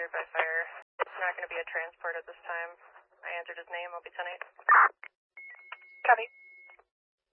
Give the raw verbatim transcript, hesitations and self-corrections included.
cleared by fire. It's not going to be a transport at this time. I answered his name. I'll be ten eight. Copy.